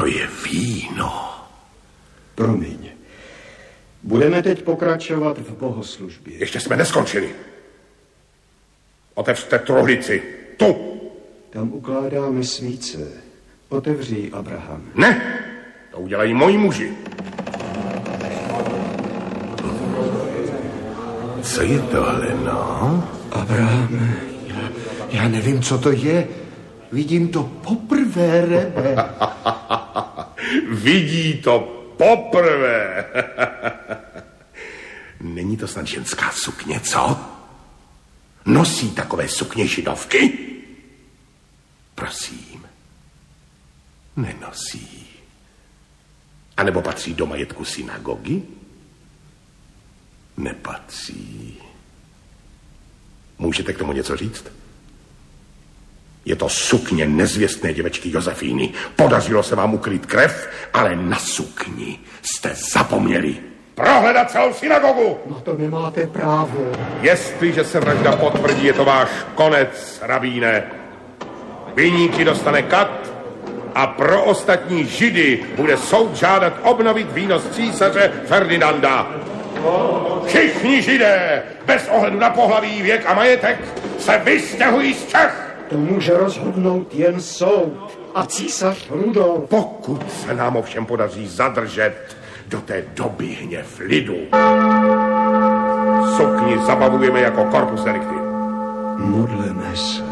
je víno. Promiň. Budeme teď pokračovat v bohoslužbě. Ještě jsme neskončili. Otevřte truhlici. Tu. Tam ukládáme svíce. Otevři ji, Abraham. Ne, to udělají moji muži. Co je tohle, no? Abraham, já nevím, co to je. Vidím to poprvé, Rebe. Vidí to poprvé. Není to snad ženská sukně, co? Nosí takové sukně židovky? Prosím. Nenosí. A nebo patří do majetku synagogy? Nepatří. Můžete k tomu něco říct? Je to sukně nezvěstné děvečky Josefíny. Podařilo se vám ukryt krev, ale na sukni jste zapomněli. Prohledat celou synagogu! No to nemáte právo. Jestliže se vražda potvrdí, je to váš konec, rabíne. Viníky dostane kat a pro ostatní židy bude soud žádat obnovit výnos císaře Ferdinanda. Všichni židé, bez ohledu na pohlaví, věk a majetek, se vystěhují z Čech. To může rozhodnout jen soud a císař Rudolf. Pokud se nám ovšem podaří zadržet do té doby hněv lidu, sukni zabavujeme jako corpus delicti. Modleme se.